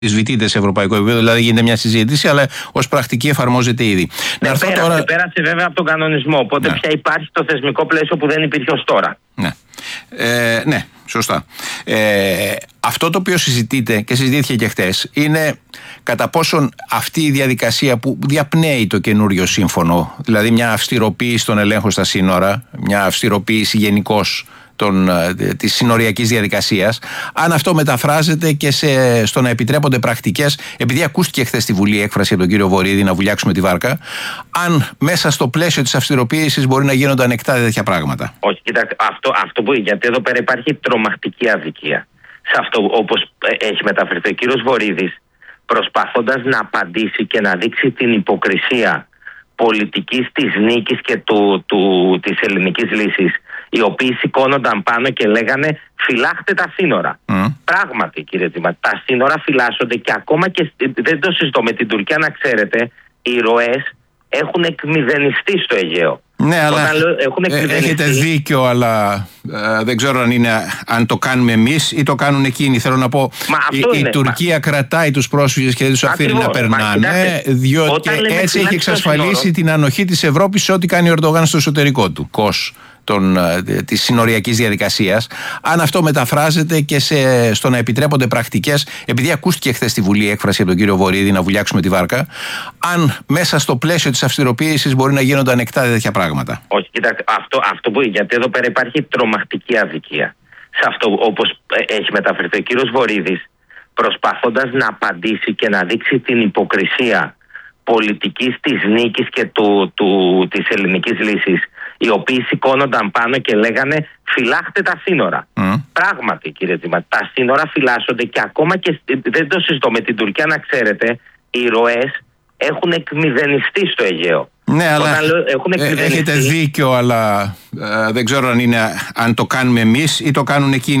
αμφισβητείται σε ευρωπαϊκό επίπεδο, δηλαδή γίνεται μια συζήτηση, αλλά ως πρακτική εφαρμόζεται ήδη. Πέρασε βέβαια από τον κανονισμό, οπότε πια υπάρχει το θεσμικό πλαίσιο που δεν υπήρχε ως τώρα. Ναι, σωστά. Αυτό το οποίο συζητείται και συζητήθηκε και χτες είναι κατά πόσον αυτή η διαδικασία που διαπνέει το καινούριο σύμφωνο, δηλαδή μια αυστηροποίηση των ελέγχων στα σύνορα, μια αυστηροποίηση γενικώς της συνοριακής διαδικασίας, αν αυτό μεταφράζεται και στο να επιτρέπονται πρακτικές, επειδή ακούστηκε χθες στη Βουλή έκφραση από τον κύριο Βορίδη να βουλιάξουμε τη βάρκα, αν μέσα στο πλαίσιο της αυστηροποίησης μπορεί να γίνονται ανεκτά τέτοια πράγματα. Όχι, κοιτάξτε, αυτό που, γιατί εδώ πέρα υπάρχει τρομακτική αδικία. Σε αυτό, όπως έχει μεταφερθεί ο κύριος Βορίδης, προσπαθώντας να απαντήσει και να δείξει την υποκρισία πολιτικής της νίκης και της ελληνικής λύσης, οι οποίοι σηκώνονταν πάνω και λέγανε φυλάχτε τα σύνορα. Πράγματι, κύριε Τζίμα, τα σύνορα φυλάσσονται και ακόμα και δεν το συζητώ με την Τουρκία, να ξέρετε, οι ροές έχουν εκμηδενιστεί στο Αιγαίο. Ναι, αλλά έχετε δίκιο, αλλά δεν ξέρω αν το κάνουμε εμείς ή το κάνουν εκείνοι. Θέλω να πω, η Τουρκία κρατάει τους πρόσφυγες και δεν τους αφήνει να περνάνε, διότι έτσι έχει εξασφαλίσει την ανοχή της Ευρώπης σε ό,τι κάνει ο Ερντογάν στο εσωτερικό του της συνοριακής διαδικασίας. Αν αυτό μεταφράζεται και στο να επιτρέπονται πρακτικές, επειδή ακούστηκε χθες στη Βουλή έκφραση από τον κύριο Βορίδη να βουλιάξουμε τη βάρκα, αν μέσα στο πλαίσιο της αυστηροποίησης μπορεί να γίνονται ανεκτά τέτοια πράγματα. Όχι, κοιτάξτε, αυτό που, γιατί εδώ πέρα υπάρχει τρομακτική αδικία. Σε αυτό, όπως έχει μεταφερθεί ο κύριος Βορίδης, προσπαθώντας να απαντήσει και να δείξει την υποκρισία πολιτικής της νίκης και της ελληνικής λύσης, οι οποίοι σηκώνονταν πάνω και λέγανε φυλάχτε τα σύνορα. Πράγματι, κύριε Τζίμα, τα σύνορα φυλάσσονται και ακόμα και δεν το συζητώ με την Τουρκία, να ξέρετε, οι ροές έχουν εκμηδενιστεί στο Αιγαίο. Ναι, αλλά έχετε δίκιο, αλλά δεν ξέρω αν το κάνουμε εμείς ή το κάνουν εκείνοι.